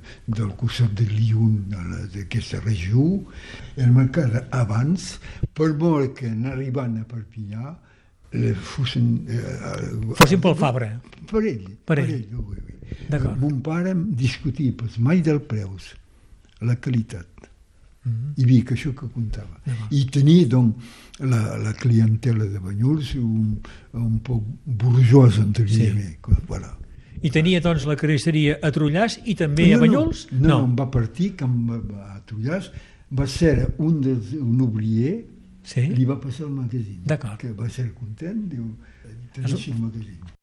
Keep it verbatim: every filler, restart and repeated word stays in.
del costat de Lyon, d'aquesta regió. El mercat abans, per molt que n'arribant a Perpinyà, fossin... Eh, fossin pel Fabra. Per ell. Per ell. ell oui, oui. D'acord. Mon pare discutia pues, mai del preus, la qualitat. Mm-hmm. I havia que això que comptava. I tenia, doncs, la, la clientela de Banyuls un, un poc burjosa, en diria. Sí. Voilà. I tenia, doncs, la carnisseria a Trullàs i també no, a Banyuls? No, no, no, em va partir que a Trullàs va ser un, dels, un oblier. Sí? Li va passar el magazín, que va ser content, diu, tens el magazín.